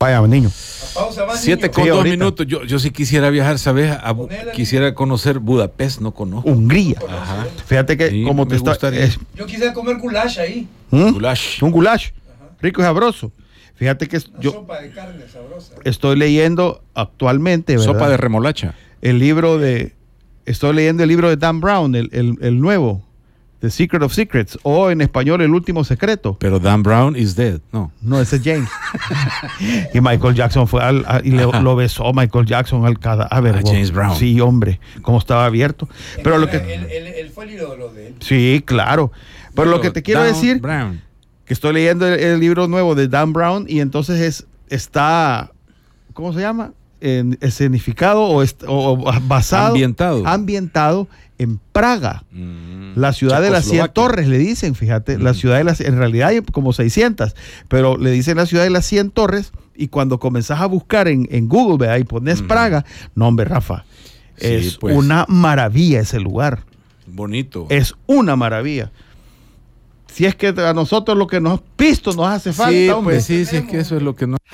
Vaya, niño. 7:02. Yo sí quisiera viajar, ¿sabes? Quisiera conocer Budapest, no conozco. Hungría. Ajá. Fíjate que Sí, como me te está... Yo quisiera comer goulash ahí. Goulash. Un goulash. Rico y sabroso. Fíjate que Una sopa de carne sabrosa. estoy leyendo actualmente, ¿verdad? Sopa de remolacha. Estoy leyendo el libro de Dan Brown, el nuevo, The Secret of Secrets, o en español, El Último Secreto. Pero Dan Brown is dead, ¿no? No, ese es James. Y Michael Jackson fue lo besó Michael Jackson al cadáver. James Brown. Sí, hombre, como estaba abierto. Pero Él fue el ídolo de él. Sí, claro. Pero lo que te quiero decir, Brown. que estoy leyendo el libro nuevo de Dan Brown y entonces está, ¿cómo se llama? Escenificado o basado, ambientado en Praga, la ciudad de las 100 torres, le dicen, fíjate, la ciudad de en realidad hay como 600, pero le dicen la ciudad de las 100 torres, y cuando comenzás a buscar en Google, ¿verdad? Y pones Praga, no, hombre, Rafa, es pues, una maravilla ese lugar. Bonito. Es una maravilla. Si es que a nosotros lo que nos hace falta, hombre. Pues sí, es que eso es lo que no...